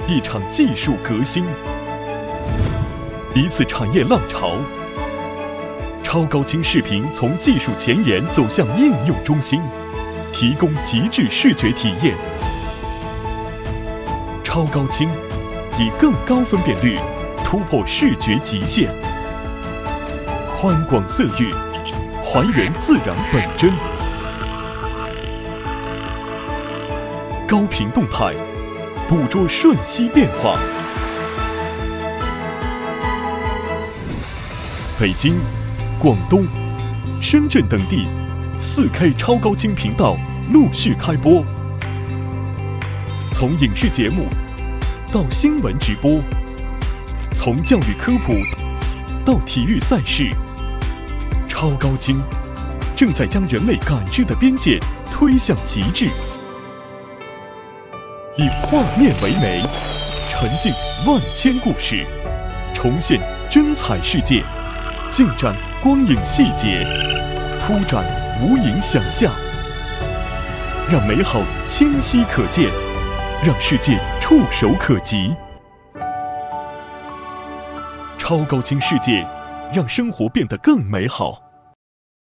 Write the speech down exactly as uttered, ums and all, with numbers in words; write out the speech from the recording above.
一场技术革新，一次产业浪潮。超高清视频从技术前沿走向应用中心，提供极致视觉体验。超高清以更高分辨率突破视觉极限，宽广色域还原自然本真，高频动态捕捉瞬息变化。北京、广东、深圳等地 四K 超高清频道陆续开播，从影视节目到新闻直播，从教育科普到体育赛事，超高清正在将人类感知的边界推向极致。以画面为媒，沉浸万千故事，重现真彩世界，尽展光影细节，铺展无垠想象，让美好清晰可见，让世界触手可及。超高清世界，让生活变得更美好。